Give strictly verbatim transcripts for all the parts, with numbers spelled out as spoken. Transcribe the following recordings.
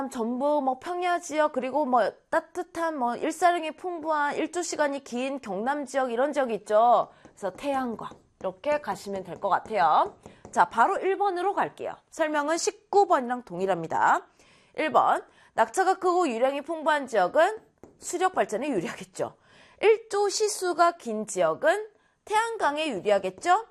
전북 뭐 평야 지역 그리고 뭐 따뜻한 뭐 일사량이 풍부한 일조 시간이 긴 경남 지역 이런 지역이 있죠. 그래서 태양광 이렇게 가시면 될 것 같아요. 자, 바로 일 번으로 갈게요. 설명은 십구 번이랑 동일합니다. 일 번, 낙차가 크고 유량이 풍부한 지역은 수력 발전에 유리하겠죠. 일조 시수가 긴 지역은 태양광에 유리하겠죠.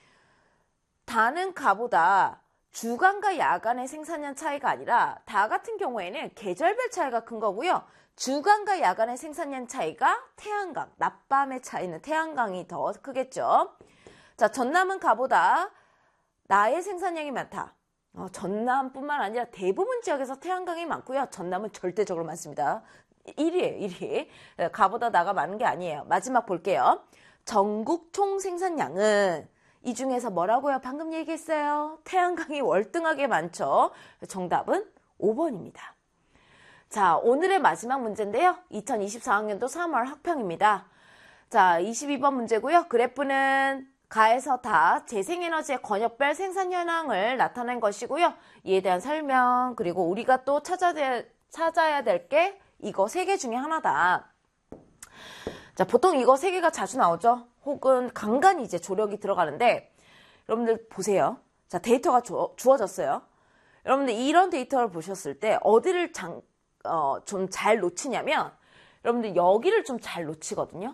다는 가보다 주간과 야간의 생산량 차이가 아니라 다 같은 경우에는 계절별 차이가 큰 거고요. 주간과 야간의 생산량 차이가 태양광, 낮밤의 차이는 태양광이 더 크겠죠. 자, 전남은 가보다 나의 생산량이 많다. 어, 전남뿐만 아니라 대부분 지역에서 태양광이 많고요. 전남은 절대적으로 많습니다. 일 위예요, 일 위. 가보다 나가 많은 게 아니에요. 마지막 볼게요. 전국 총 생산량은 이 중에서 뭐라고요? 방금 얘기했어요. 태양광이 월등하게 많죠. 정답은 오 번입니다. 자, 오늘의 마지막 문제인데요. 이천이십사 학년도 삼월 학평입니다. 자, 이십이 번 문제고요. 그래프는 가에서 다 재생에너지의 권역별 생산 현황을 나타낸 것이고요. 이에 대한 설명, 그리고 우리가 또 찾아야, 찾아야 될 게 이거 세 개 중에 하나다. 자, 보통 이거 세 개가 자주 나오죠. 혹은 간간히 이제 조력이 들어가는데, 여러분들 보세요. 자, 데이터가 주, 주어졌어요. 여러분들 이런 데이터를 보셨을 때 어디를 장, 어, 좀 잘 놓치냐면, 여러분들 여기를 좀 잘 놓치거든요.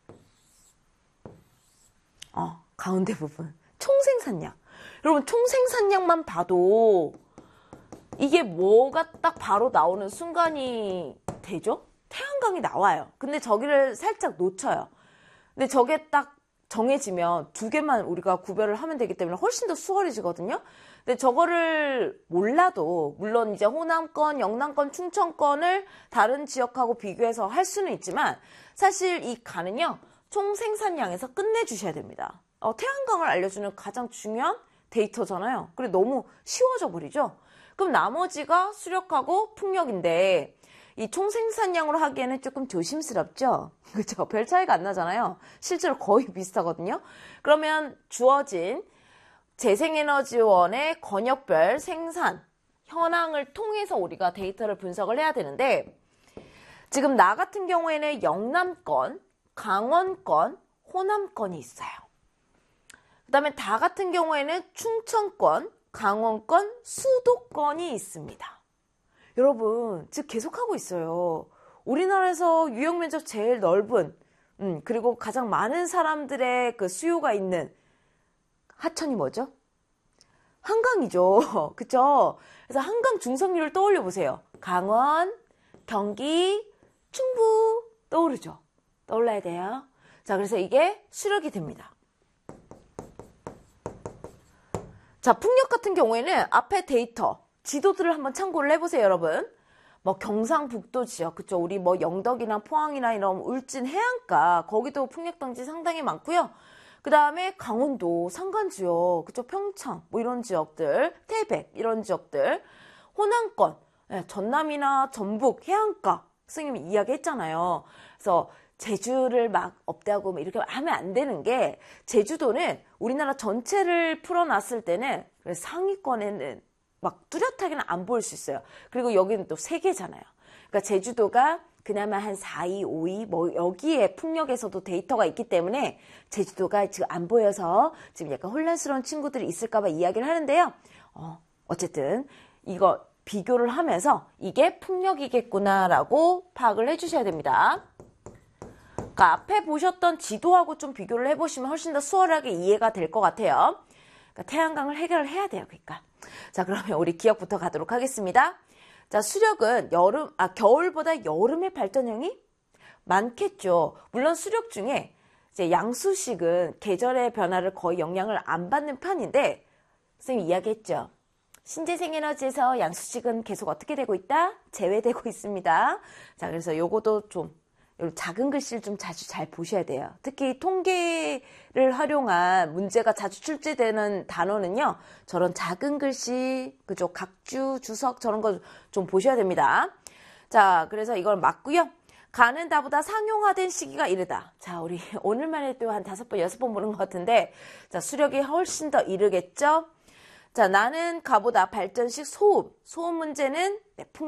어, 가운데 부분. 총생산량. 여러분, 총생산량만 봐도 이게 뭐가 딱 바로 나오는 순간이 되죠? 태양광이 나와요. 근데 저기를 살짝 놓쳐요. 근데 저게 딱 정해지면 두 개만 우리가 구별을 하면 되기 때문에 훨씬 더 수월해지거든요. 근데 저거를 몰라도 물론 이제 호남권, 영남권, 충청권을 다른 지역하고 비교해서 할 수는 있지만 사실 이 가는요. 총 생산량에서 끝내주셔야 됩니다. 어, 태양광을 알려주는 가장 중요한 데이터잖아요. 그래 너무 쉬워져 버리죠. 그럼 나머지가 수력하고 풍력인데 이 총 생산량으로 하기에는 조금 조심스럽죠. 그렇죠? 별 차이가 안 나잖아요. 실제로 거의 비슷하거든요. 그러면 주어진 재생에너지원의 권역별 생산 현황을 통해서 우리가 데이터를 분석을 해야 되는데 지금 나 같은 경우에는 영남권, 강원권, 호남권이 있어요. 그 다음에 다 같은 경우에는 충청권, 강원권, 수도권이 있습니다. 여러분, 즉 계속하고 있어요. 우리나라에서 유역면적 제일 넓은, 음, 그리고 가장 많은 사람들의 그 수요가 있는 하천이 뭐죠? 한강이죠. 그쵸? 그래서 한강 중성류를 떠올려 보세요. 강원, 경기, 충북 떠오르죠? 떠올라야 돼요. 자, 그래서 이게 수력이 됩니다. 자, 풍력 같은 경우에는 앞에 데이터, 지도들을 한번 참고를 해보세요, 여러분. 뭐 경상북도 지역, 그쵸? 우리 뭐 영덕이나 포항이나 이런 울진 해안가, 거기도 풍력 당지 상당히 많고요. 그 다음에 강원도 산간 지역, 그쵸? 평창, 뭐 이런 지역들, 태백 이런 지역들, 호남권, 네, 전남이나 전북 해안가, 선생님이 이야기했잖아요. 그래서 제주를 막 업대하고 이렇게 하면 안 되는 게 제주도는 우리나라 전체를 풀어놨을 때는 상위권에는 막 뚜렷하게는 안 보일 수 있어요. 그리고 여기는 또 세 개잖아요. 그러니까 제주도가 그나마 한 사 위, 오 위 뭐 여기에 풍력에서도 데이터가 있기 때문에 제주도가 지금 안 보여서 지금 약간 혼란스러운 친구들이 있을까 봐 이야기를 하는데요. 어, 어쨌든 이거 비교를 하면서 이게 풍력이겠구나라고 파악을 해주셔야 됩니다. 그러니까 앞에 보셨던 지도하고 좀 비교를 해보시면 훨씬 더 수월하게 이해가 될 것 같아요. 그러니까 태양광을 해결을 해야 돼요. 그러니까. 자, 그러면 우리 기억부터 가도록 하겠습니다. 자, 수력은 여름, 아, 겨울보다 여름의 발전량이 많겠죠. 물론 수력 중에 이제 양수식은 계절의 변화를 거의 영향을 안 받는 편인데, 선생님 이야기했죠. 신재생에너지에서 양수식은 계속 어떻게 되고 있다? 제외되고 있습니다. 자, 그래서 요거도 좀 작은 글씨를 좀 자주 잘 보셔야 돼요. 특히 통계를 활용한 문제가 자주 출제되는 단어는요. 저런 작은 글씨, 그죠? 각주, 주석 저런 거 좀 보셔야 됩니다. 자, 그래서 이걸 맞고요. 가는 다보다 상용화된 시기가 이르다. 자, 우리 오늘만 해도 한 다섯 번, 여섯 번 보는 것 같은데 자, 수력이 훨씬 더 이르겠죠? 자, 나는 가보다 발전식 소음. 소음 문제는 네,